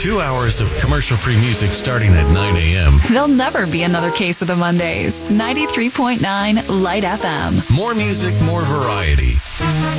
2 hours of commercial-free music starting at 9 a.m. There'll never be another Case of the Mondays. 93.9 Light FM. More music, more variety.